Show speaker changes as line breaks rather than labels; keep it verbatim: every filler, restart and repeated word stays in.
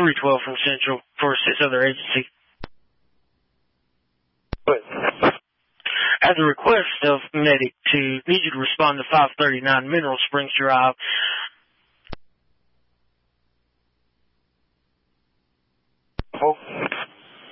three twelve from Central for six other agency.
But
As a request of medic to need you to respond to five thirty-nine Mineral Springs Drive,